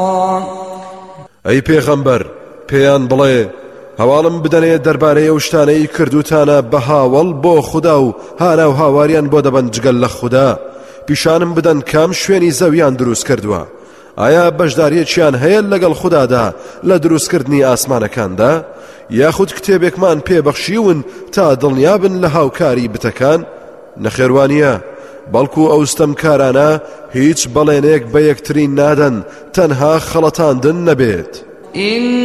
ئەی پێغەمبەر پێیان بڵێ هەواڵم بدەنێ دەربارەی ئەو شتانەی کردوتانە بە هاوڵ بۆ خوددا و هانا و هاواریان بۆ دەبەن جگەل لە خوددا پیشانم بدەن کام شوێنی زەویان دروست کردووە ئایا بەشداریەکیان هەیە لەگەڵ خوددادا لە دروستکردنی ئاسمانەکاندا یاخود کتێبێکمان پێبەخشیون تا دڵنیابن لە هاوکاری بتەکان نەخێوانیە بەڵکو ئەو ستەمکارانە هیچ بەڵێنێک بە یەکتری نادەن تەنها خەڵەتاندن نەبێت